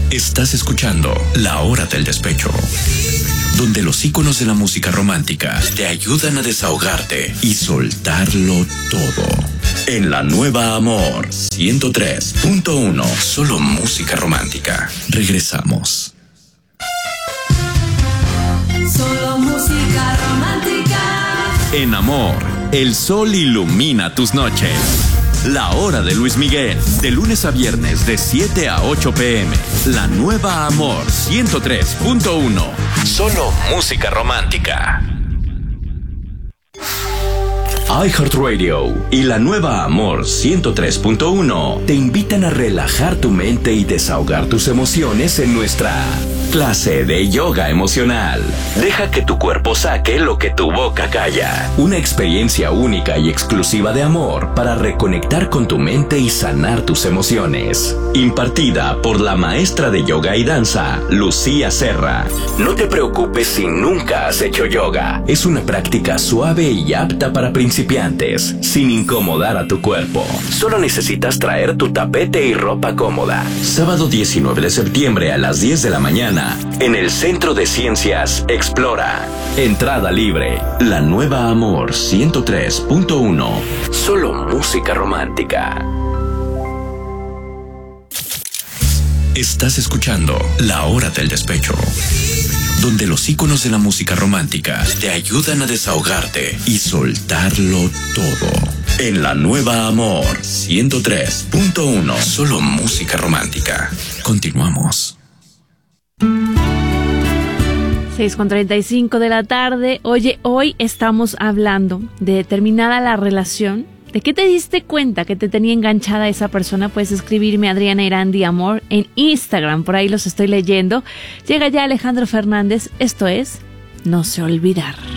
Estás escuchando La Hora del Despecho, donde los íconos de la música romántica te ayudan a desahogarte y soltarlo todo. En La Nueva Amor 103.1, solo música romántica. Regresamos. Solo música romántica. En Amor, el sol ilumina tus noches. La Hora de Luis Miguel, de lunes a viernes de 7 a 8 p.m. La Nueva Amor 103.1, solo música romántica. iHeartRadio y La Nueva Amor 103.1 te invitan a relajar tu mente y desahogar tus emociones en nuestra clase de yoga emocional. Deja que tu cuerpo saque lo que tu boca calla. Una experiencia única y exclusiva de amor para reconectar con tu mente y sanar tus emociones. Impartida por la maestra de yoga y danza, Lucía Serra. No te preocupes si nunca has hecho yoga. Es una práctica suave y apta para principiantes, sin incomodar a tu cuerpo. Solo necesitas traer tu tapete y ropa cómoda. Sábado 19 de septiembre a las 10 de la mañana, en el Centro de Ciencias Explora. Entrada libre. La Nueva Amor 103.1. Solo música romántica. Estás escuchando La Hora del Despecho, donde los íconos de la música romántica te ayudan a desahogarte y soltarlo todo. En La Nueva Amor 103.1, solo música romántica. Continuamos. 6:35 de la tarde. Oye, hoy estamos hablando de terminada la relación. ¿De qué te diste cuenta que te tenía enganchada esa persona? Puedes escribirme Adriana Irandi Amor en Instagram, por ahí los estoy leyendo. Llega ya Alejandro Fernández, esto es No sé olvidar.